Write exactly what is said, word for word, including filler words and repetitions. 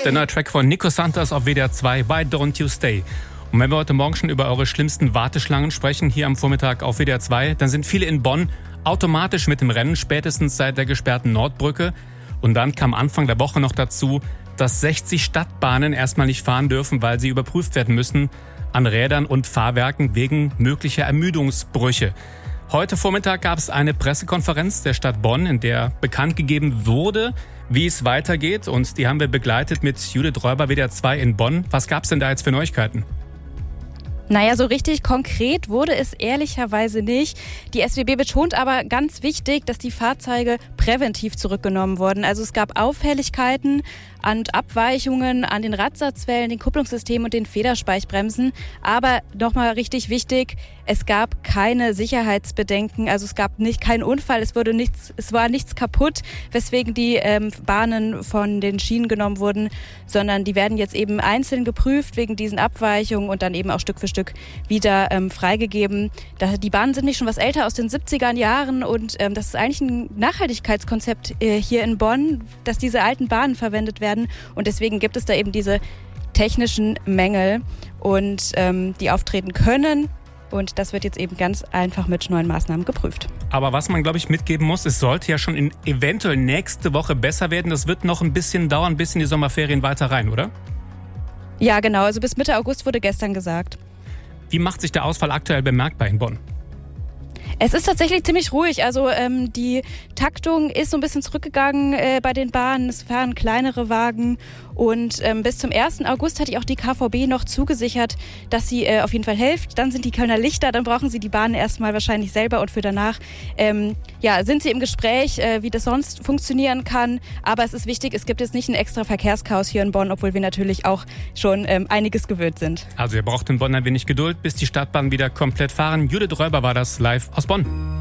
der neue Track von Nico Santos auf W D R zwei, Why Don't You Stay. Und wenn wir heute Morgen schon über eure schlimmsten Warteschlangen sprechen, hier am Vormittag auf W D R zwei, dann sind viele in Bonn automatisch mit dem Rennen, spätestens seit der gesperrten Nordbrücke. Und dann kam Anfang der Woche noch dazu, dass sechzig Stadtbahnen erstmal nicht fahren dürfen, weil sie überprüft werden müssen an Rädern und Fahrwerken wegen möglicher Ermüdungsbrüche. Heute Vormittag gab es eine Pressekonferenz der Stadt Bonn, in der bekannt gegeben wurde, wie es weitergeht. Und die haben wir begleitet mit Judith Räuber, W D R zwei in Bonn. Was gab es denn da jetzt für Neuigkeiten? Naja, so richtig konkret wurde es ehrlicherweise nicht. Die S W B betont aber ganz wichtig, dass die Fahrzeuge präventiv zurückgenommen wurden. Also es gab Auffälligkeiten und Abweichungen an den Radsatzwellen, den Kupplungssystemen und den Federspeichbremsen. Aber nochmal richtig wichtig, es gab keine Sicherheitsbedenken. Also es gab nicht keinen Unfall, es wurde nichts, es war nichts kaputt, weswegen die ähm, Bahnen von den Schienen genommen wurden, sondern die werden jetzt eben einzeln geprüft wegen diesen Abweichungen und dann eben auch Stück für Stück wieder ähm, freigegeben. Da, die Bahnen sind nicht schon was älter, aus den siebziger Jahren, und ähm, das ist eigentlich ein Nachhaltigkeitskonzept äh, hier in Bonn, dass diese alten Bahnen verwendet werden, und deswegen gibt es da eben diese technischen Mängel, und ähm, die auftreten können. Und das wird jetzt eben ganz einfach mit neuen Maßnahmen geprüft. Aber was man, glaube ich, mitgeben muss, es sollte ja schon in eventuell nächste Woche besser werden. Das wird noch ein bisschen dauern, bis in die Sommerferien weiter rein, oder? Ja, genau. Also bis Mitte August wurde gestern gesagt. Wie macht sich der Ausfall aktuell bemerkbar in Bonn? Es ist tatsächlich ziemlich ruhig. Also ähm, die Taktung ist so ein bisschen zurückgegangen äh, bei den Bahnen. Es fahren kleinere Wagen. Und ähm, bis zum ersten August hat die auch die K V B noch zugesichert, dass sie äh, auf jeden Fall hilft. Dann sind die Kölner Lichter, dann brauchen sie die Bahnen erstmal wahrscheinlich selber, und für danach ähm, ja, sind sie im Gespräch, äh, wie das sonst funktionieren kann. Aber es ist wichtig, es gibt jetzt nicht ein extra Verkehrschaos hier in Bonn, obwohl wir natürlich auch schon ähm, einiges gewöhnt sind. Also ihr braucht in Bonn ein wenig Geduld, bis die Stadtbahnen wieder komplett fahren. Judith Räuber war das live aus Bonn.